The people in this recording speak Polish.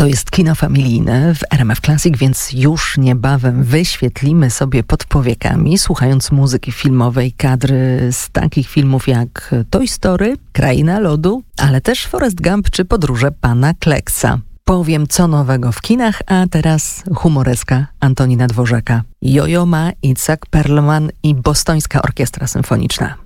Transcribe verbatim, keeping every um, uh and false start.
To jest kino familijne w R M F Classic, więc już niebawem wyświetlimy sobie pod powiekami, słuchając muzyki filmowej, kadry z takich filmów jak Toy Story, Kraina Lodu, ale też Forrest Gump czy Podróże Pana Kleksa. Powiem co nowego w kinach, a teraz humoreska Antonina Dworzaka. Jojo Ma, Itzhak Perlman i Bostońska Orkiestra Symfoniczna.